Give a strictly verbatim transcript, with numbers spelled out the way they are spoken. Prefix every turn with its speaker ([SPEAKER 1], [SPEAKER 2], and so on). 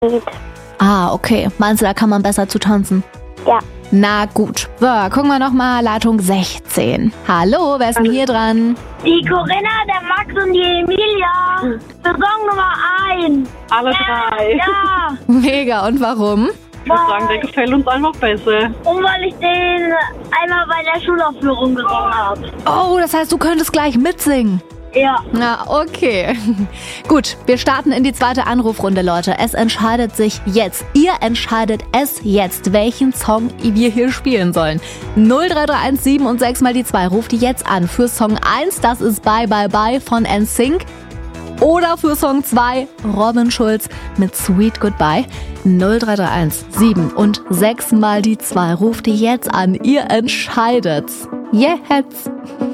[SPEAKER 1] Lied.
[SPEAKER 2] Ah, okay. Meinst du, da kann man besser zu tanzen?
[SPEAKER 1] Ja.
[SPEAKER 2] Na gut. So, gucken wir nochmal. Leitung sechzehn. Hallo, wer ist denn hier dran?
[SPEAKER 1] Die Corinna, der Max und die Emilia. Für Song Nummer eins.
[SPEAKER 3] Alle drei.
[SPEAKER 1] Ja.
[SPEAKER 2] Mega. Und warum?
[SPEAKER 3] Ich würde sagen, der gefällt uns einfach besser.
[SPEAKER 1] Und weil ich den einmal bei der Schulaufführung gesungen habe.
[SPEAKER 2] Oh, das heißt, du könntest gleich mitsingen.
[SPEAKER 1] Ja.
[SPEAKER 2] Na, okay. Gut, wir starten in die zweite Anrufrunde, Leute. Es entscheidet sich jetzt. Ihr entscheidet es jetzt, welchen Song wir hier spielen sollen. null drei drei eins sieben und sechs mal die zwei. Ruft die jetzt an. Für Song eins, das ist Bye Bye Bye von N Sync. Oder für Song zwei, Robin Schulz mit Sweet Goodbye. null drei drei eins sieben und sechs mal die zwei. Ruft die jetzt an. Ihr entscheidet's. Jetzt.